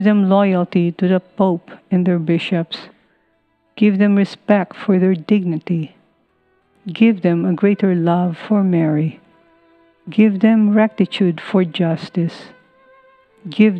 them loyalty to the Pope and their bishops. Give them respect for their dignity. Give them a greater love for Mary. Give them rectitude for justice. Give